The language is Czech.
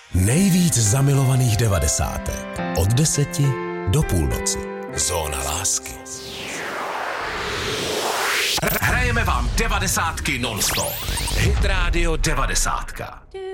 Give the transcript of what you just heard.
Nejvíc zamilovaných 90. Od 10 do půlnoci. Zóna lásky. Hrajeme vám 90 non-stop. Hit Radio 90.